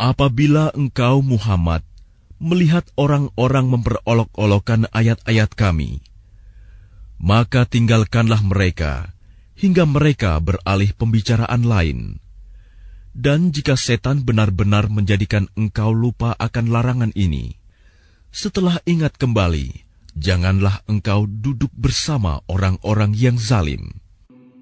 Apabila engkau Muhammad melihat orang-orang memperolok-olokkan ayat-ayat kami, maka tinggalkanlah mereka hingga mereka beralih pembicaraan lain. Dan jika setan benar-benar menjadikan engkau lupa akan larangan ini, setelah ingat kembali, janganlah engkau duduk bersama orang-orang yang zalim.